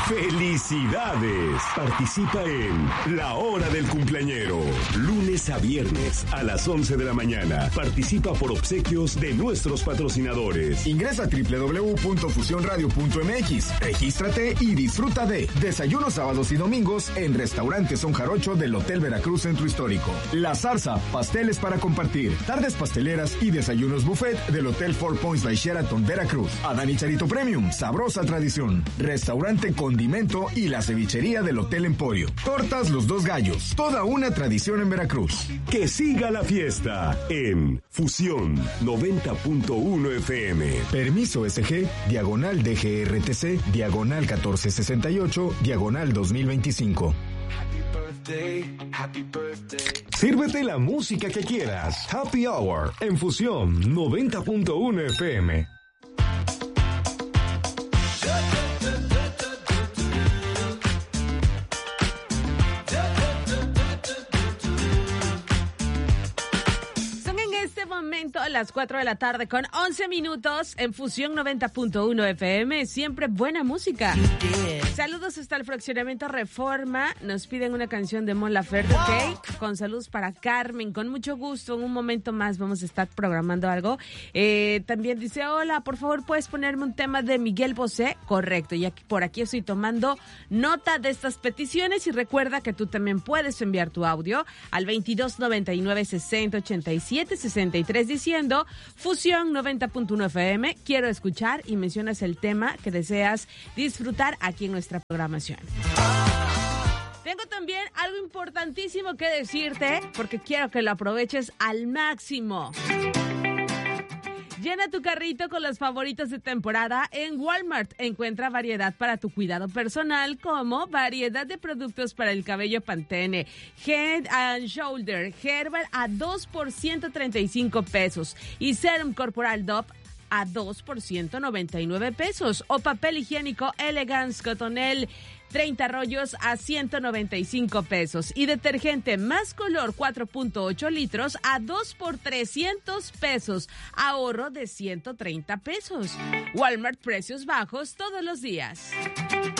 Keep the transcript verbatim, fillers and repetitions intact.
¡Felicidades! Participa en La Hora del Cumpleañero. Lunes a viernes a las once de la mañana. Participa por obsequios de nuestros patrocinadores. Ingresa a doble u doble u doble u punto fusión radio punto eme equis. Regístrate y disfruta de desayunos sábados y domingos en Restaurante Son Jarocho del Hotel Veracruz Centro Histórico. La Zarza, pasteles para compartir. Tardes pasteleras y desayunos buffet del Hotel Four Points by Sheraton Veracruz. Adán y Charito Premium, sabrosa tradición. Restaurante Condimento y la cevichería del Hotel Emporio. Tortas Los Dos Gallos, toda una tradición en Veracruz. Que siga la fiesta en Fusión noventa punto uno F M. Permiso S G, diagonal D G R T C, diagonal catorce sesenta y ocho, diagonal dos mil veinticinco. Sírvete la música que quieras. Happy Hour en Fusión noventa punto uno F M. A las cuatro de la tarde con once minutos en Fusión noventa punto uno F M, siempre buena música. Saludos hasta el fraccionamiento Reforma, nos piden una canción de Mon Laferte, ¿ok? Con saludos para Carmen, con mucho gusto, en un momento más vamos a estar programando algo. Eh, también dice, hola, por favor, ¿puedes ponerme un tema de Miguel Bosé? Correcto, y aquí, por aquí estoy tomando nota de estas peticiones y recuerda que tú también puedes enviar tu audio al veintidós noventa y nueve sesenta ochenta y siete sesenta y tres diciendo Fusión noventa punto uno F M, quiero escuchar y mencionas el tema que deseas disfrutar aquí en nuestra programación. Tengo también algo importantísimo que decirte porque quiero que lo aproveches al máximo. Llena tu carrito con los favoritos de temporada en Walmart. Encuentra variedad para tu cuidado personal como variedad de productos para el cabello Pantene, Head and Shoulder, Herbal a dos por ciento treinta y cinco pesos y Serum Corporal Dove a dos por ciento noventa y nueve pesos o papel higiénico Elegance Cotonel treinta rollos a ciento noventa y cinco pesos y detergente Más Color cuatro punto ocho litros a dos por trescientos pesos, ahorro de ciento treinta pesos. Walmart, precios bajos todos los días.